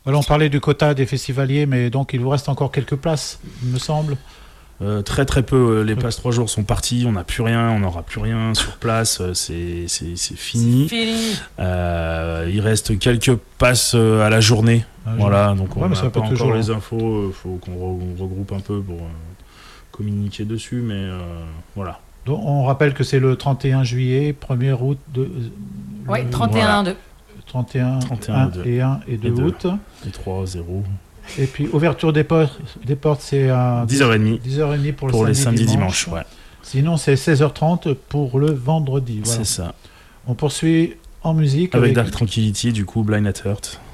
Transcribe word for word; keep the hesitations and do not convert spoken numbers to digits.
Voilà, on parlait du quota des festivaliers, mais donc il vous reste encore quelques places, il me semble. Euh, très très peu. Les passes trois jours sont partis, on n'a plus rien, on n'aura plus rien sur place, c'est, c'est, c'est fini. C'est fini. Euh, il reste quelques passes à la journée. Ah, voilà, donc ouais, on n'a pas pas toujours encore les infos, il faut qu'on re- regroupe un peu pour euh, communiquer dessus, mais euh, voilà. Donc, on rappelle que c'est le trente et un juillet, premier août, de, Oui, trente et un, deux. trente et un, trente et un, un et un et deux août. Et trois, zéro. Et puis, ouverture des portes, des portes c'est à dix heures trente. dix heures trente pour, pour le les samedi, samedis dimanche. dimanches. Ouais. Sinon, c'est seize heures trente pour le vendredi. Voilà. C'est ça. On poursuit en musique. Avec, avec Dark Tranquillity, du coup, Blind at Heart.